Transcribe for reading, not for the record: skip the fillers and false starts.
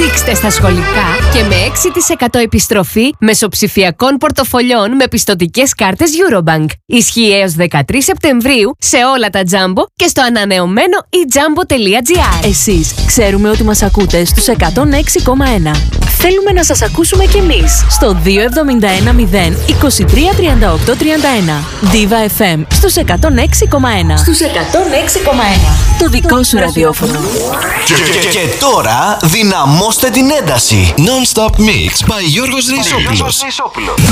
Δείξτε στα σχολικά και με 6% επιστροφή μεσοψηφιακών πορτοφολιών με πιστωτικές κάρτες Eurobank. Ισχύει έως 13 Σεπτεμβρίου σε όλα τα Jumbo και στο ανανεωμένο ejumbo.gr. Εσείς ξέρουμε ότι μας ακούτε στους 106,1. Θέλουμε να σας ακούσουμε κι εμείς στο 271 0 23 38 31. Diva FM στους 106,1. Στους 106,1. Το δικό σου ραδιόφωνο. Και τώρα δυναμώστε την ένταση. Non-stop mix by Γιώργος Ρεϊσόπουλος.